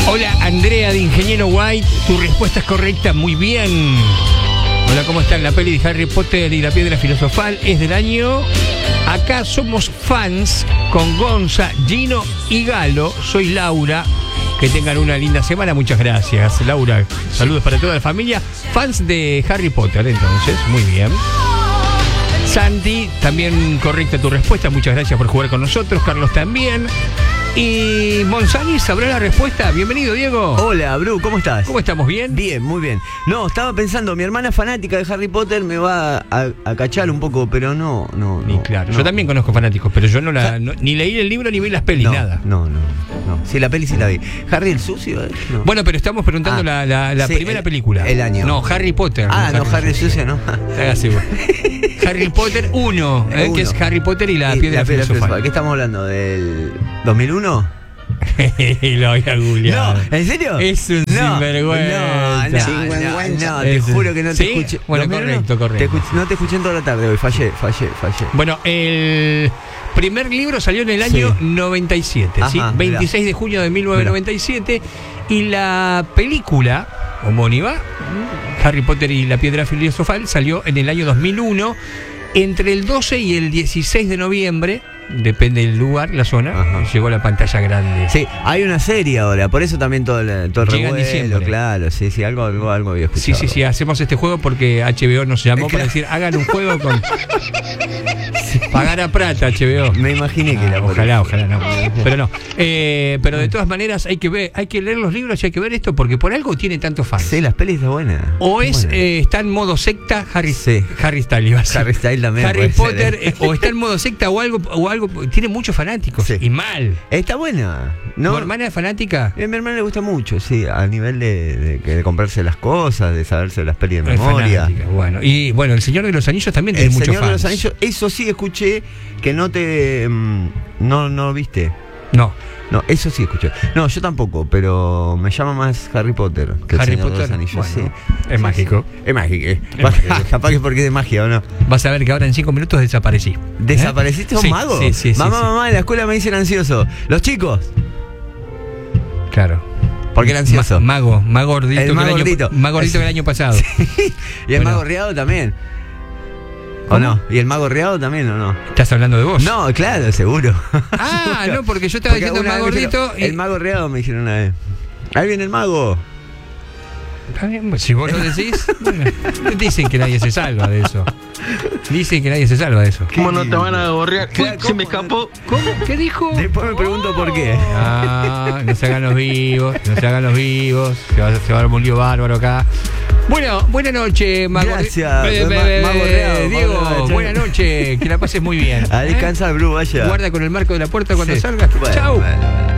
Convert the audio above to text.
Hola, Andrea de Ingeniero White, tu respuesta es correcta, muy bien. Hola, ¿cómo están? La peli de Harry Potter y la Piedra Filosofal es del año... Acá somos fans con Gonza, Gino y Galo. Soy Laura. Que tengan una linda semana. Muchas gracias, Laura. Saludos para toda la familia. Fans de Harry Potter, entonces. Muy bien. Santi, también correcta tu respuesta. Muchas gracias por jugar con nosotros. Carlos también. Y Monzani sabrá la respuesta. Bienvenido, Diego. Hola, Bru, ¿cómo estás? ¿Cómo estamos? ¿Bien? Bien, muy bien. No, estaba pensando, mi hermana fanática de Harry Potter me va a cachar un poco, pero no. Claro, no. yo también conozco fanáticos, pero yo ni leí el libro ni vi las pelis, nada. No. Sí, la peli sí la vi. ¿Harry el sucio? No. Bueno, pero estamos preguntando la sí, primera película. El año. No, Harry Potter. Harry el sucio, no. Hágase vos. Harry Potter 1, que es Harry Potter y la Piedra Filosofal. ¿Qué estamos hablando? ¿Del 2001? Lo voy a googlear. No, ¿en serio? Es un sinvergüenza. No, te juro que no te escuché. Bueno, correcto. No te escuché en toda la tarde hoy, fallé. Bueno, el primer libro salió en el año 97, Ajá, ¿sí? 26 de junio de 1997. Y la película homónima, Harry Potter y la Piedra Filosofal, salió en el año 2001, entre el 12 y el 16 de noviembre. Depende del lugar, la zona. Ajá. Llegó a la pantalla grande. Sí, hay una serie ahora, por eso también todo el revuelo, claro, sí, algo había escuchado. Sí, hacemos este juego porque HBO nos llamó para decir, hagan un juego con... Pagar a plata, HBO. Me imaginé que era ojalá no. Pero no. Pero de todas maneras hay que leer los libros y hay que ver esto porque por algo tiene tantos fans. Sí, las pelis son buenas. O está en modo secta Harry Styles. Harry Styles también. Harry Potter, o está en modo secta o algo tiene muchos fanáticos. Sí. Y mal. Está buena. ¿No? ¿Tu hermana es fanática? A mi hermana le gusta mucho, sí, a nivel de comprarse las cosas, de saberse las pelis de memoria. Bueno, y bueno, El Señor de los Anillos también tiene muchos fans. El Señor de los Anillos, eso sí escuché que no viste. No, eso sí escuché. No, yo tampoco, pero me llama más Harry Potter que Harry El Señor Potter, de los Anillos. Bueno, sí. Es mágico. Es mágico. Capaz que porque es de magia, ¿o no? Vas a ver que ahora en 5 minutos desaparecí. ¿Desapareciste un mago? Sí. Mamá, en la escuela me dicen ansioso. Los chicos. Claro. ¿Por qué era ansioso? Mago gordito. El mago gordito. Más gordito que el año pasado. Sí. Y el mago riado también. ¿O no? ¿Y el mago riado también o no? ¿Estás hablando de vos? No, claro, seguro. No, porque yo estaba diciendo el mago gordito. El mago riado me dijeron una vez. Ahí viene el mago. Está bien, si vos lo decís, dicen que nadie se salva de eso. ¿Cómo no te van a gorrear? Se me escapó. ¿Cómo? ¿Qué dijo? Después me pregunto por qué. No se hagan los vivos. Se va a armar un lío bárbaro acá. Bueno, buena noche, Mago. Gracias, Diego, buena noche. Que la pases muy bien. A descansar, Bru, vaya. Guarda con el marco de la puerta cuando salgas. Bueno, Chau. Bueno.